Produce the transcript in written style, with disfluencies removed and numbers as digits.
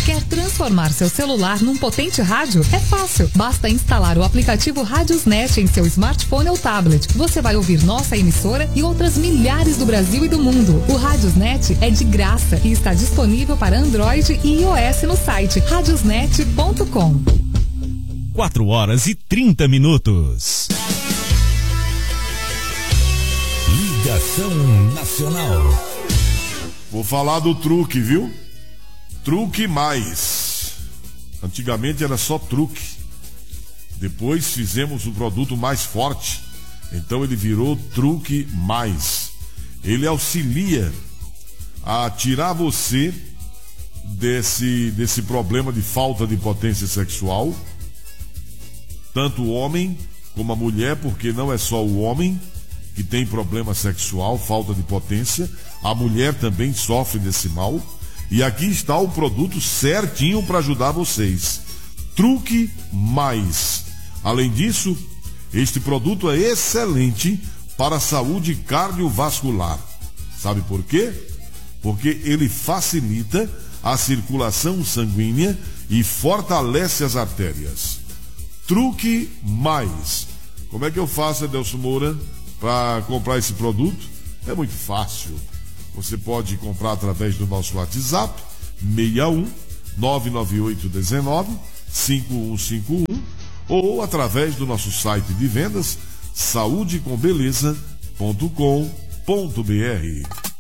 Quer transformar seu celular num potente rádio? É fácil. Basta instalar o aplicativo Radiosnet em seu smartphone ou tablet. Você vai ouvir nossa emissora e outras milhares do Brasil e do mundo. O Radiosnet é de graça e está disponível para Android e iOS no site radiosnet.com. 4h30. Ligação Nacional. Vou falar do truque, viu? Truque mais. Antigamente era só truque. Depois fizemos o produto mais forte. Então ele virou truque mais. Ele auxilia a tirar você desse problema de falta de potência sexual. Tanto o homem como a mulher, porque não é só o homem que tem problema sexual, falta de potência, a mulher também sofre desse mal. E aqui está o produto certinho para ajudar vocês. Truque mais. Além disso, este produto é excelente para a saúde cardiovascular. Sabe por quê? Porque ele facilita a circulação sanguínea e fortalece as artérias. Truque mais. Como é que eu faço, Adelson Moura, para comprar esse produto? É muito fácil. Você pode comprar através do nosso WhatsApp 61 998 19 5151 ou através do nosso site de vendas saudecombeleza.com.br.